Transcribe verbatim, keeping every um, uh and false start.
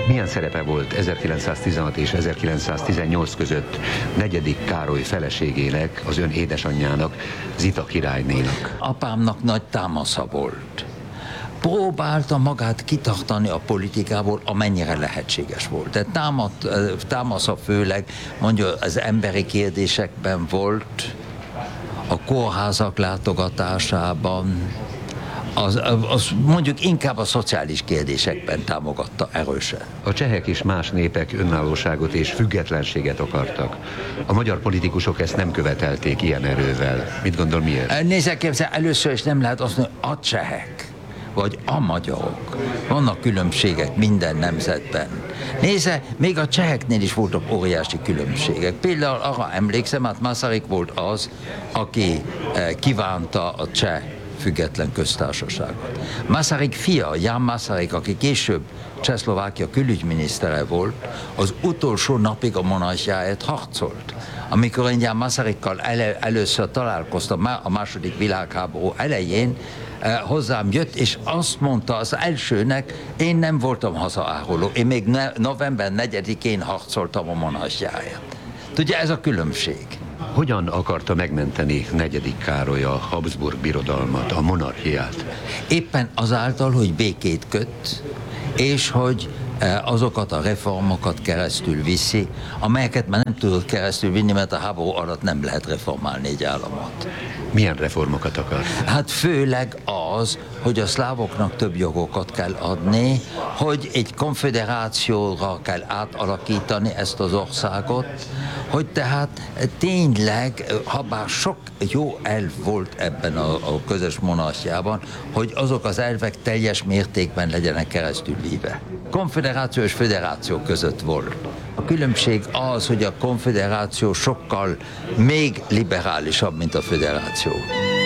Milyen szerepe volt ezerkilencszáztizenhat és ezerkilencszáztizennyolc között negyedik Károly feleségének, az ön édesanyjának, Zita királynénak? Apámnak nagy támasza volt. Próbálta magát kitartani a politikából, amennyire lehetséges volt. De támad, támasza főleg mondjuk az emberi kérdésekben volt, a kórházak látogatásában, az, az mondjuk inkább a szociális kérdésekben támogatta erősen. A csehek és más népek önállóságot és függetlenséget akartak. A magyar politikusok ezt nem követelték ilyen erővel. Mit gondol, miért? Nézzek, képzel, először is nem lehet azt mondani, a csehek vagy a magyarok. Vannak különbségek minden nemzetben. Nézze, még a cseheknél is voltak óriási különbségek. Például arra emlékszem, hát Masaryk volt az, aki kívánta a cseh független köztársaságot. Masaryk fia, Jan Masaryk, aki később Csehszlovákia külügyminisztere volt, az utolsó napig a monarchiáért harcolt. Amikor én Jan Masarykkal elő, először találkoztam a második világháború elején, eh, hozzám jött, és azt mondta az elsőnek, én nem voltam hazaáruló, én még ne, november negyedikén harcoltam a monarchiáért. Tudja, ez a különbség. Hogyan akarta megmenteni negyedik Károly a Habsburg birodalmat, a monarchiát? Éppen azáltal, hogy békét köt, és hogy azokat a reformokat keresztül viszi, amelyeket már nem tudott keresztül vinni, mert a háború alatt nem lehet reformálni egy államot. Milyen reformokat akar? Hát főleg az, hogy a szlávoknak több jogokat kell adni, hogy egy konfederációra kell átalakítani ezt az országot, hogy tehát tényleg, ha bár sok jó elv volt ebben a, a közös monarchiában, hogy azok az elvek teljes mértékben legyenek keresztülvíve. Konfederáció és föderáció között volt. A különbség az, hogy a konfederáció sokkal még liberálisabb, mint a föderáció.